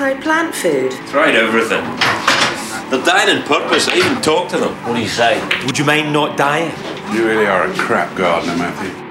tried plant food? Tried everything. They're dying on purpose. I even talked to them. What do you say? Would you mind not dying? You really are a crap gardener, Matthew.